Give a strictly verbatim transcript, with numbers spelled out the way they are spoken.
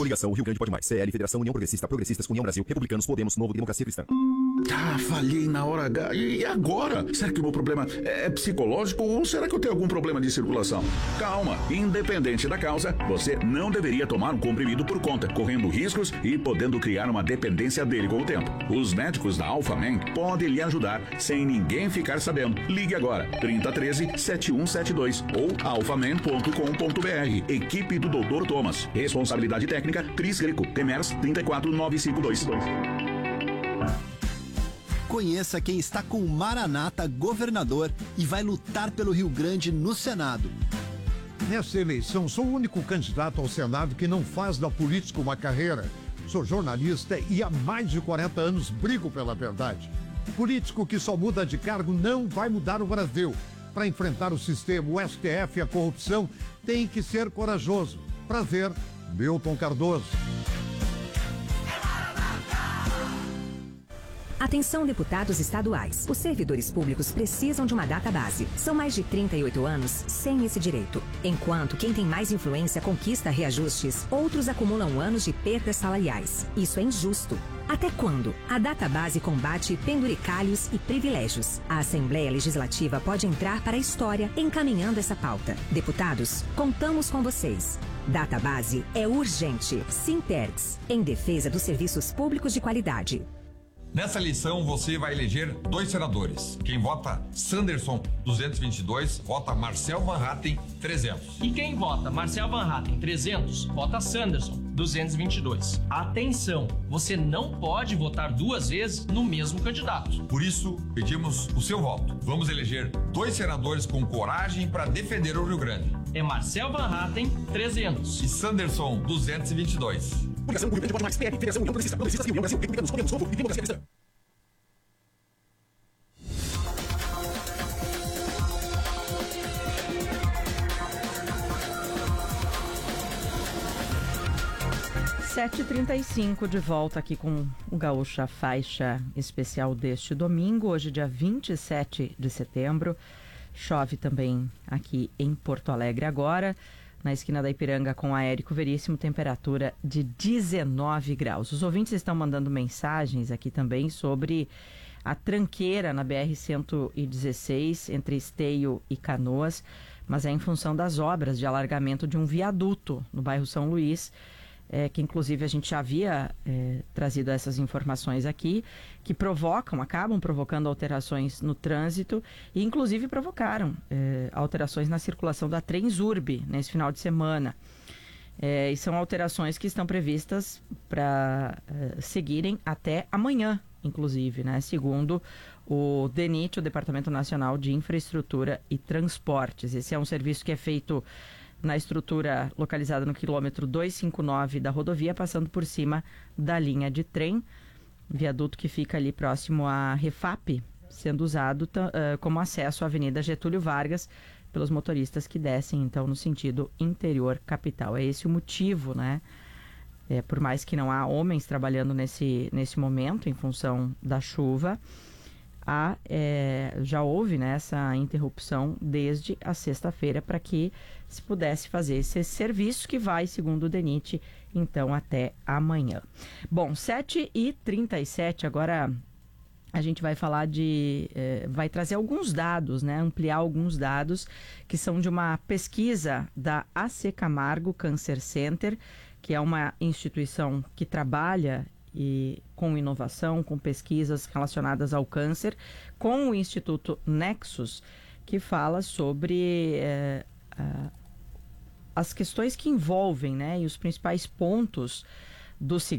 Coligação Rio Grande Pode Mais. C L, Federação União Progressista, Progressistas, União Brasil, Republicanos, Podemos, Novo, Democracia Cristã. Ah, falhei na hora H. E agora? Será que o meu problema é psicológico ou será que eu tenho algum problema de circulação? Calma, independente da causa, você não deveria tomar um comprimido por conta, correndo riscos e podendo criar uma dependência dele com o tempo. Os médicos da Alphaman podem lhe ajudar sem ninguém ficar sabendo. Ligue agora, trinta treze, setenta e um setenta e dois ou alphaman ponto com ponto br. Equipe do doutor Thomas. Responsabilidade técnica, Cris Greco, Temers trinta e quatro nove cinco dois. Conheça quem está com o Maranata governador e vai lutar pelo Rio Grande no Senado. Nessa eleição, sou o único candidato ao Senado que não faz da política uma carreira. Sou jornalista e há mais de quarenta anos brigo pela verdade. Político que só muda de cargo não vai mudar o Brasil. Para enfrentar o sistema, o S T F e a corrupção, tem que ser corajoso. Prazer, Milton Cardoso. Atenção, deputados estaduais. Os servidores públicos precisam de uma database. São mais de trinta e oito anos sem esse direito. Enquanto quem tem mais influência conquista reajustes, outros acumulam anos de perdas salariais. Isso é injusto. Até quando? A database combate penduricalhos e privilégios. A Assembleia Legislativa pode entrar para a história encaminhando essa pauta. Deputados, contamos com vocês. Database é urgente. Sintergs, em defesa dos serviços públicos de qualidade. Nessa eleição você vai eleger dois senadores. Quem vota Sanderson duzentos e vinte e dois, vota Marcel Van Hatten trezentos. E quem vota Marcel Van Hatten trezentos, vota Sanderson duzentos e vinte e dois. Atenção, você não pode votar duas vezes no mesmo candidato. Por isso, pedimos o seu voto. Vamos eleger dois senadores com coragem para defender o Rio Grande. É Marcel Van Hatten trezentos e Sanderson duzentos e vinte e dois. Coligação Rio Grande Pode Mais, P L, Federação União Progressista, Progressistas e União Brasil, Republicanos, Podemos, Novo e Democracia Cristã. sete e trinta e cinco, de volta aqui com o Gaúcha Faixa especial deste domingo, hoje dia vinte e sete de setembro. Chove também aqui em Porto Alegre agora, na esquina da Ipiranga com a Érico Veríssimo, temperatura de dezenove graus. Os ouvintes estão mandando mensagens aqui também sobre a tranqueira na B R cento e dezesseis entre Esteio e Canoas, mas é em função das obras de alargamento de um viaduto no bairro São Luís, É, que inclusive a gente já havia é, trazido essas informações aqui, que provocam, acabam provocando alterações no trânsito e inclusive provocaram é, alterações na circulação da Transurb nesse final de semana. É, e são alterações que estão previstas para é, seguirem até amanhã, inclusive, né? Segundo o DENIT, o Departamento Nacional de Infraestrutura e Transportes. Esse é um serviço que é feito na estrutura localizada no quilômetro duzentos e cinquenta e nove da rodovia, passando por cima da linha de trem, viaduto que fica ali próximo à Refap, sendo usado uh, como acesso à Avenida Getúlio Vargas pelos motoristas que descem, então, no sentido interior capital. É esse o motivo, né? É, por mais que não há homens trabalhando nesse, nesse momento, em função da chuva, há, é, já houve, né, essa interrupção desde a sexta-feira para que se pudesse fazer esse serviço que vai, segundo o DENIT, então até amanhã. Bom, sete e trinta e sete, agora a gente vai falar de, eh, vai trazer alguns dados, né, ampliar alguns dados que são de uma pesquisa da A C Camargo Cancer Center, que é uma instituição que trabalha e com inovação, com pesquisas relacionadas ao câncer, com o Instituto Nexus, que fala sobre eh, a, as questões que envolvem, né, e os principais pontos do cigarro